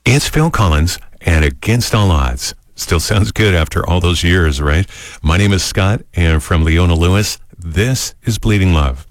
It's Phil Collins and Against All Odds. Still sounds good after all those years, right? My name is Scott, and from Leona Lewis, this is Bleeding Love.